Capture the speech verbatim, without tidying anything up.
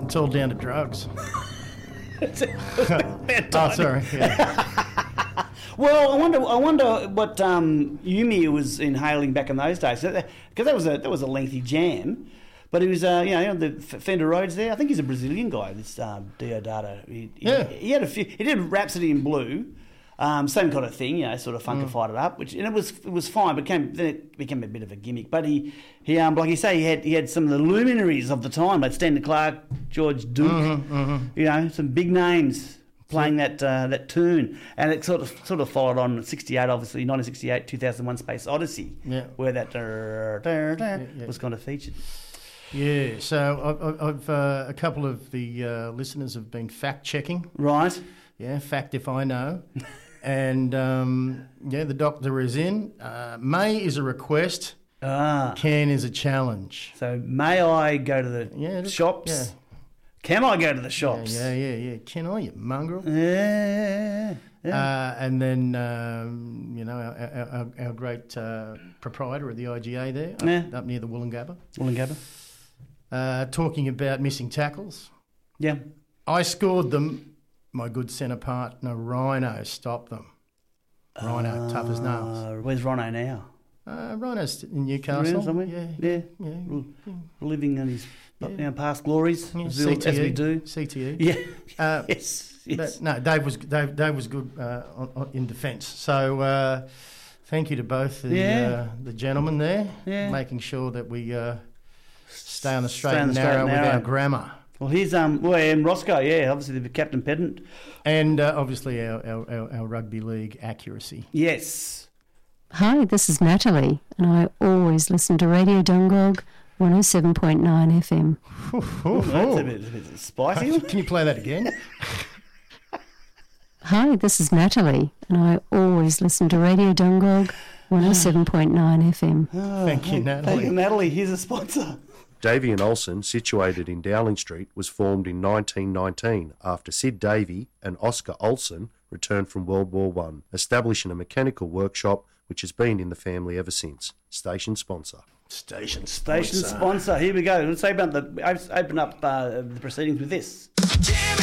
It's all down to drugs. Oh, sorry. Yeah. Well, I wonder. I wonder what um, Yumi was inhaling back in those days, because that was a that was a lengthy jam. But he was, uh, you know, you know, the Fender Rhodes there. I think he's a Brazilian guy. This um, Deodato. He, Yeah. He, he had a few. He did Rhapsody in Blue, um, same kind of thing. You know, sort of funkified it up, which and it was it was fine. But came, then it became a bit of a gimmick. But he he um, like you say, he had he had some of the luminaries of the time, like Stanley Clarke, George Duke. Mm-hmm, mm-hmm. You know, some big names playing that uh, that tune, and it sort of sort of followed on sixty-eight, obviously nineteen sixty-eight, two thousand one Space Odyssey, Yeah. where that uh, yeah, yeah. was kind of featured. Yeah, so I've, I've uh, a couple of the uh, listeners have been fact checking. Right. Yeah, fact if I know. And um, yeah, the doctor is in. Uh, May is a request. Ah. Can is a challenge. So may I go to the Yeah, look, shops? yeah. Can I go to the Yeah, shops? yeah, yeah, yeah. Can I, you mongrel? Yeah. yeah. Uh, and then, um, you know, our, our, our great uh, proprietor of the I G A there, up, Yeah. up near the Wollongabba, Wollongabba. uh, talking about missing tackles. Yeah. I scored them. My good centre partner, Rhino, stopped them. Rhino, tough as nails. Uh, where's Rhino now? Uh, Rhino's in Newcastle. Around somewhere? Yeah, Yeah. yeah. L- Living in his Yeah. you know, past glories, yeah. as, we, as we do. C T E. Yeah. Uh, yes. yes. But no, Dave was Dave, Dave was good uh, on, on, in defence. So uh, thank you to both the Yeah. uh, the gentlemen there, Yeah. making sure that we uh, stay on the straight Stay on and the straight narrow and with narrow. our grammar, Well, here's um, well, and Roscoe, yeah, obviously the Captain Pedant. and uh, obviously our, our, our, our rugby league accuracy. Yes. Hi, this is Natalie, and I always listen to Radio Dungog one oh seven point nine F M. Oh, that's a bit, a bit spicy. Can you play that again? Hi, this is Natalie, and I always listen to Radio Dungog one oh seven point nine F M. Thank you, Natalie. Thank you, Natalie. Here's a sponsor. Davey and Olsen, situated in Dowling Street, was formed in nineteen nineteen after Sid Davey and Oscar Olsen returned from World War One, establishing a mechanical workshop which has been in the family ever since. Station sponsor. Station Station sponsor. sponsor. Here we go. Let's open up the open up uh, the proceedings with this. Jimmy